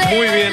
Muy bien,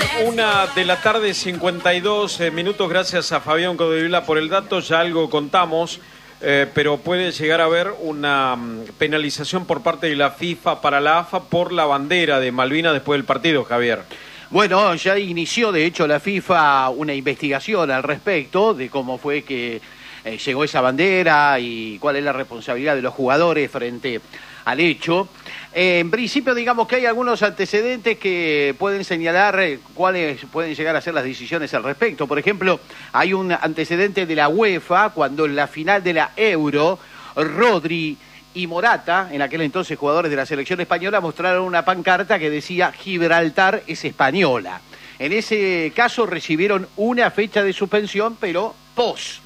1:52 p.m. Gracias a Fabián Codevila por el dato. Ya algo contamos, pero puede llegar a haber una penalización por parte de la FIFA para la AFA por la bandera de Malvinas después del partido, Javier. Bueno, ya inició de hecho la FIFA una investigación al respecto de cómo fue que llegó esa bandera y cuál es la responsabilidad de los jugadores frente al hecho. En principio, digamos que hay algunos antecedentes que pueden señalar cuáles pueden llegar a ser las decisiones al respecto. Por ejemplo, hay un antecedente de la UEFA cuando en la final de la Euro, Rodri y Morata, en aquel entonces jugadores de la selección española, mostraron una pancarta que decía Gibraltar es española. En ese caso recibieron una fecha de suspensión, pero post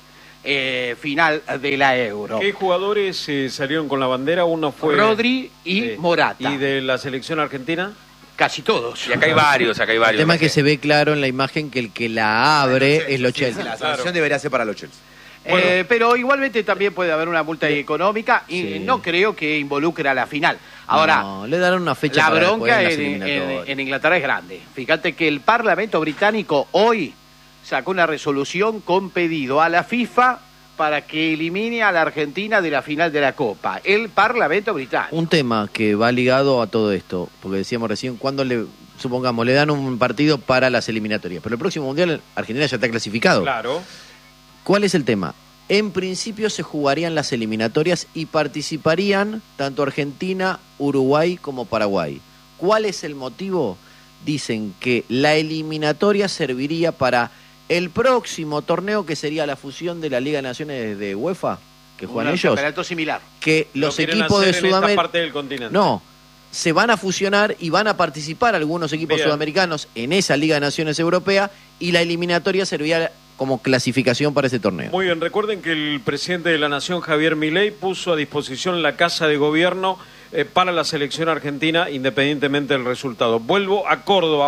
final de la Euro. ¿Qué jugadores salieron con la bandera? Uno fue Rodri y Morata. ¿Y de la selección argentina? Casi todos. Y acá hay varios. El tema es que se ve claro en la imagen que el que la abre es Lo Celso. La sanción debería ser para Lo Celso. Bueno. Pero igualmente también puede haber una multa económica y no creo que involucre a la final. Ahora, no, le darán una fecha la para bronca en en Inglaterra es grande. Fíjate que el Parlamento británico hoy sacó una resolución con pedido a la FIFA para que elimine a la Argentina de la final de la Copa. El Parlamento británico. Un tema que va ligado a todo esto, porque decíamos recién, cuando supongamos, le dan un partido para las eliminatorias, pero el próximo Mundial Argentina ya está clasificado. Claro. ¿Cuál es el tema? En principio se jugarían las eliminatorias y participarían tanto Argentina, Uruguay como Paraguay. ¿Cuál es el motivo? Dicen que la eliminatoria serviría para el próximo torneo, que sería la fusión de la Liga de Naciones de UEFA, que juegan ellos. Un campeonato similar. Que los equipos de Sudamérica no, se van a fusionar y van a participar algunos equipos sudamericanos en esa Liga de Naciones Europea, y la eliminatoria serviría como clasificación para ese torneo. Muy bien, recuerden que el presidente de la Nación, Javier Milei, puso a disposición la Casa de Gobierno para la selección argentina, independientemente del resultado. Vuelvo a Córdoba,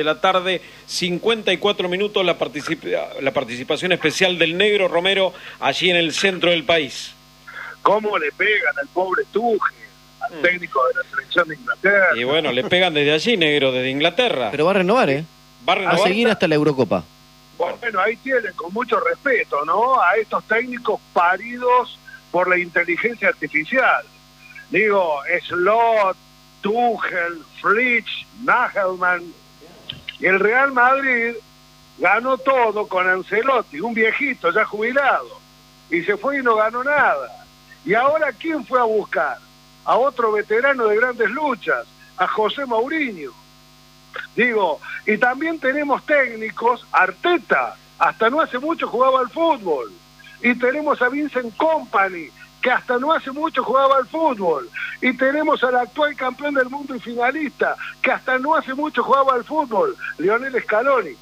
1:54 p.m, la participación especial del Negro Romero, allí en el centro del país. ¿Cómo le pegan al pobre Tuchel, al técnico de la selección de Inglaterra? Y bueno, le pegan desde allí, Negro, desde Inglaterra. Pero va a renovar, Va a renovar. A seguir hasta la Eurocopa. Bueno, ahí tienen, con mucho respeto, ¿no?, a estos técnicos paridos por la inteligencia artificial. Digo, Slot, Tuchel, Flick, Nagelsmann. Y el Real Madrid ganó todo con Ancelotti, un viejito ya jubilado. Y se fue y no ganó nada. Y ahora, ¿quién fue a buscar? A otro veterano de grandes luchas, a José Mourinho. Digo, y también tenemos técnicos, Arteta, hasta no hace mucho jugaba al fútbol. Y tenemos a Vincent Kompany, que hasta no hace mucho jugaba al fútbol. Y tenemos al actual campeón del mundo y finalista, que hasta no hace mucho jugaba al fútbol, Lionel Scaloni.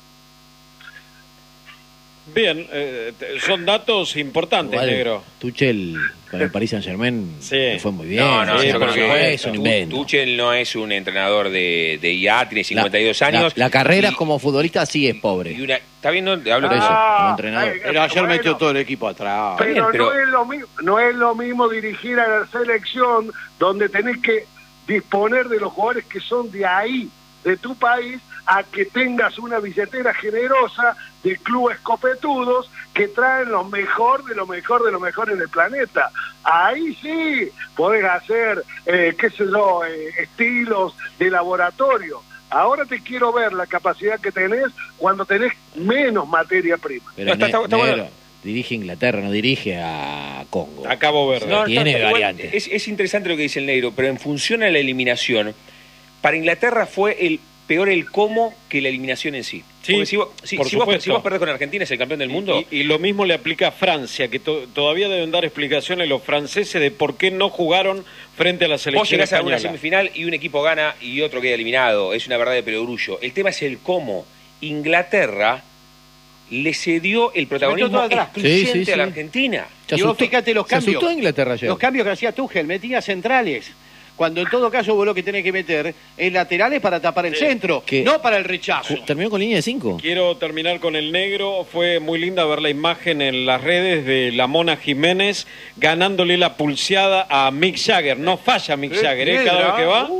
Bien, son datos importantes, igual, Negro. Tuchel con el Paris Saint-Germain fue muy bien. Es un invento. Tuchel no es un entrenador de IA, tiene 52 años. La carrera como futbolista sí es pobre. Está bien, no hablo de eso, como entrenador. Pero ayer metió todo el equipo atrás. Pero no es lo mismo dirigir a la selección, donde tenés que disponer de los jugadores que son de ahí, de tu país, a que tengas una billetera generosa de clubes copetudos que traen lo mejor de lo mejor de lo mejor en el planeta. Ahí sí podés hacer, estilos de laboratorio. Ahora te quiero ver la capacidad que tenés cuando tenés menos materia prima. Pero está bueno. Dirige Inglaterra, no dirige a Congo. A Cabo Verde. Tiene variantes. Es interesante lo que dice el Negro, pero en función a la eliminación, para Inglaterra fue peor el cómo que la eliminación en sí. Sí, si vos perdés con Argentina, es el campeón del mundo. Y lo mismo le aplica a Francia, que todavía deben dar explicaciones los franceses de por qué no jugaron frente a la selección española. Vos llegás a una semifinal y un equipo gana y otro queda eliminado. Es una verdad de perogrullo. El tema es el cómo. Inglaterra le cedió el protagonismo excluyente a la Argentina. Y vos fíjate los cambios. Se asustó Inglaterra ayer. Los cambios que hacía Tuchel, metía centrales. Cuando en todo caso vos lo que tenés que meter es laterales para tapar el centro, no para el rechazo. ¿Terminó con línea de 5? Quiero terminar con el Negro. Fue muy linda ver la imagen en las redes de la Mona Jiménez ganándole la pulseada a Mick Jagger. No falla Mick Jagger, cada vez que va.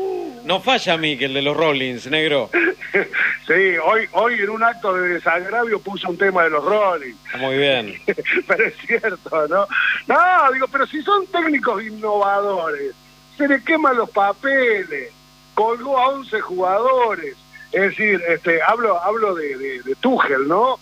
No falla Mikel de los Rollins, negro. Sí, hoy en un acto de desagravio puso un tema de los Rollins. Muy bien. Pero es cierto, ¿no? No, digo, pero si son técnicos innovadores, se le queman los papeles, colgó a 11 jugadores. Es decir, hablo de Tuchel, ¿no?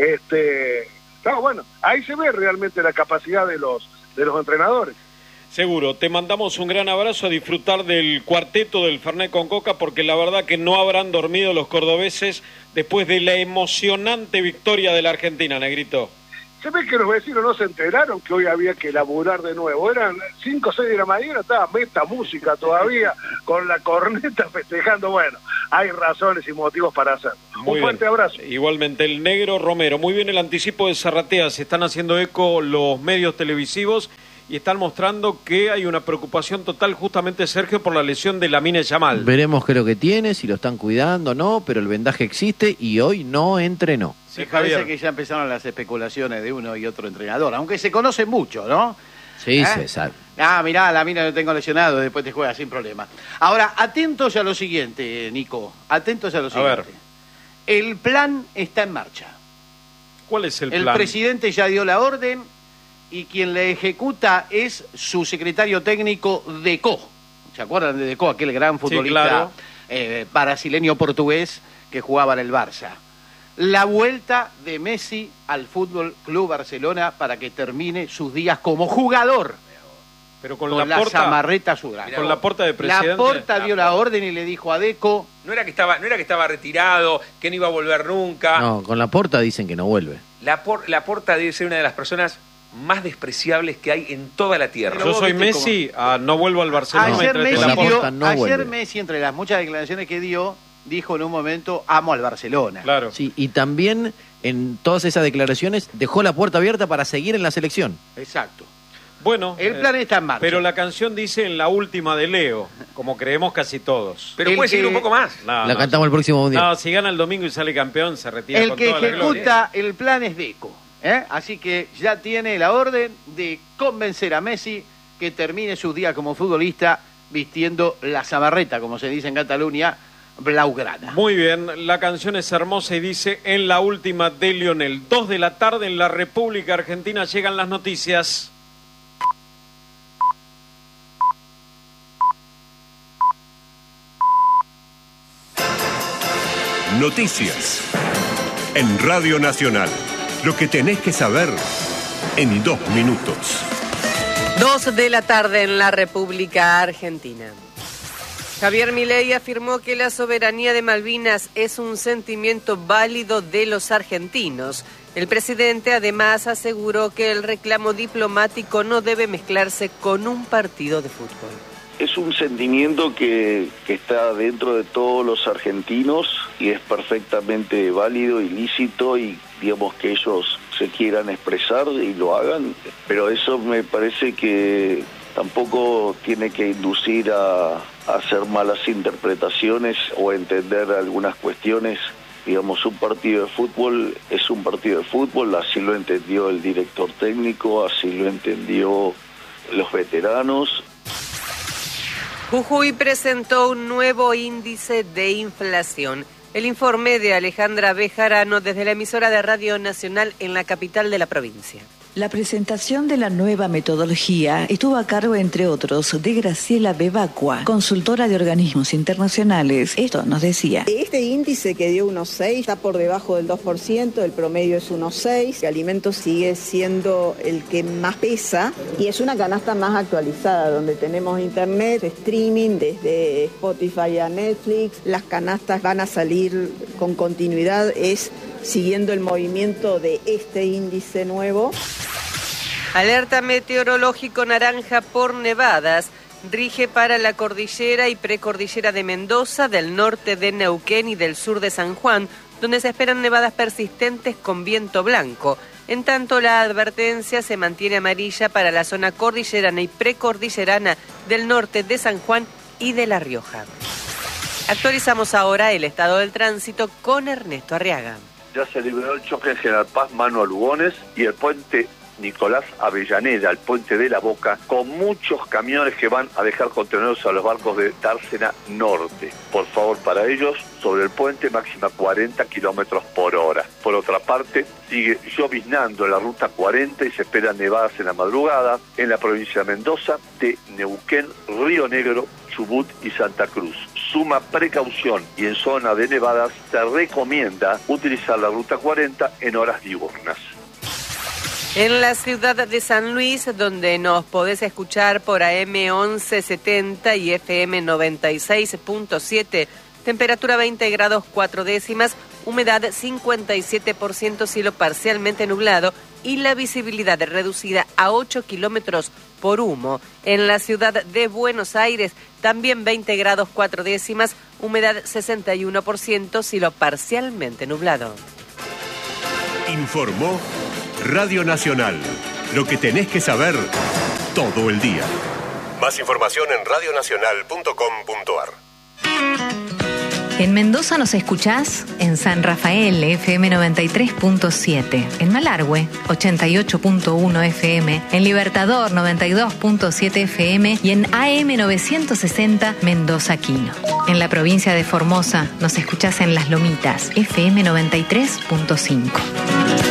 No, bueno, ahí se ve realmente la capacidad de los entrenadores. Seguro, te mandamos un gran abrazo, a disfrutar del cuarteto del Fernet con Coca, porque la verdad que no habrán dormido los cordobeses después de la emocionante victoria de la Argentina, negrito. Se ve que los vecinos no se enteraron que hoy había que laburar de nuevo. Eran 5 o 6 de la mañana, estaba meta música todavía, con la corneta festejando. Bueno, hay razones y motivos para hacerlo. Un fuerte abrazo. Igualmente, el negro Romero. Muy bien el anticipo de Zarratea. Se están haciendo eco los medios televisivos y están mostrando que hay una preocupación total, justamente, Sergio, por la lesión de Lamine Yamal. Veremos qué es lo que tiene, si lo están cuidando o no, pero el vendaje existe y hoy no entrenó. Sí, parece que ya empezaron las especulaciones de uno y otro entrenador, aunque se conoce mucho, ¿no? Sí, César. Mirá, Lamine lo tengo lesionado, después te juega sin problema. Ahora, atentos a lo siguiente, Nico, atentos a lo siguiente. A ver. El plan está en marcha. ¿Cuál es el plan? El presidente ya dio la orden y quien la ejecuta es su secretario técnico Deco. ¿Se acuerdan de Deco, aquel gran futbolista brasileño-portugués que jugaba en el Barça? La vuelta de Messi al Fútbol Club Barcelona para que termine sus días como jugador. Pero con la Samarreta azulgrana. Con la porta de presidente. Laporta dio la orden y le dijo a Deco. No era que estaba retirado, que no iba a volver nunca. No, con la porta dicen que no vuelve. Laporta debe ser una de las personas más despreciables que hay en toda la tierra. Yo soy Messi, no vuelvo al Barcelona. Ayer Messi, entre las muchas declaraciones que dio, dijo en un momento, amo al Barcelona. Claro. Sí, y también en todas esas declaraciones dejó la puerta abierta para seguir en la selección. Exacto. Bueno, el plan está en marcha. Pero la canción dice en la última de Leo, como creemos casi todos. Pero puede seguir un poco más. La cantamos el próximo mundial. No, si gana el domingo y sale campeón, se retira el con que toda la gloria. ejecuta el plan es Deco. Así que ya tiene la orden de convencer a Messi que termine sus días como futbolista vistiendo la Samarreta, como se dice en Cataluña, blaugrana. Muy bien, la canción es hermosa y dice en la última de Lionel. 2 de la tarde en la República Argentina llegan las noticias. Noticias en Radio Nacional. Lo que tenés que saber en 2 minutos. 2 de la tarde en la República Argentina. Javier Milei afirmó que la soberanía de Malvinas es un sentimiento válido de los argentinos. El presidente además aseguró que el reclamo diplomático no debe mezclarse con un partido de fútbol. Es un sentimiento que está dentro de todos los argentinos y es perfectamente válido y lícito, y digamos que ellos se quieran expresar y lo hagan, pero eso me parece que tampoco tiene que inducir a hacer malas interpretaciones o entender algunas cuestiones. Digamos, un partido de fútbol es un partido de fútbol, así lo entendió el director técnico, así lo entendió los veteranos. Jujuy presentó un nuevo índice de inflación. El informe de Alejandra Bejarano desde la emisora de Radio Nacional en la capital de la provincia. La presentación de la nueva metodología estuvo a cargo, entre otros, de Graciela Bebacua, consultora de organismos internacionales. Esto nos decía. Este índice que dio 1,6 está por debajo del 2%, el promedio es 1,6. El alimento sigue siendo el que más pesa y es una canasta más actualizada, donde tenemos internet, streaming, desde Spotify a Netflix. Las canastas van a salir con continuidad, es siguiendo el movimiento de este índice nuevo. Alerta meteorológico naranja por nevadas. Rige para la cordillera y precordillera de Mendoza, del norte de Neuquén y del sur de San Juan, donde se esperan nevadas persistentes con viento blanco. En tanto, la advertencia se mantiene amarilla para la zona cordillerana y precordillerana del norte de San Juan y de La Rioja. Actualizamos ahora el estado del tránsito con Ernesto Arriaga. Ya se liberó el choque en General Paz, mano a Lugones, y el puente Nicolás Avellaneda, al puente de La Boca, con muchos camiones que van a dejar contenedores a los barcos de Dársena Norte. Por favor, para ellos, sobre el puente máxima 40 kilómetros por hora. Por otra parte, sigue lloviznando en la ruta 40 y se esperan nevadas en la madrugada en la provincia de Mendoza, de Neuquén, Río Negro, Chubut y Santa Cruz. Suma precaución y en zona de nevadas se recomienda utilizar la ruta 40 en horas diurnas. En la ciudad de San Luis, donde nos podés escuchar por AM 1170 y FM 96.7, temperatura 20 grados 4 décimas, humedad 57%, cielo parcialmente nublado y la visibilidad reducida a 8 kilómetros por humo. En la ciudad de Buenos Aires, también 20 grados 4 décimas, humedad 61%, cielo parcialmente nublado. Informó Radio Nacional. Lo que tenés que saber todo el día. Más información en radionacional.com.ar. En Mendoza nos escuchás en San Rafael, FM 93.7, en Malargüe, 88.1 FM, en Libertador, 92.7 FM y en AM 960 Mendoza Quino. En la provincia de Formosa nos escuchás en Las Lomitas, FM 93.5.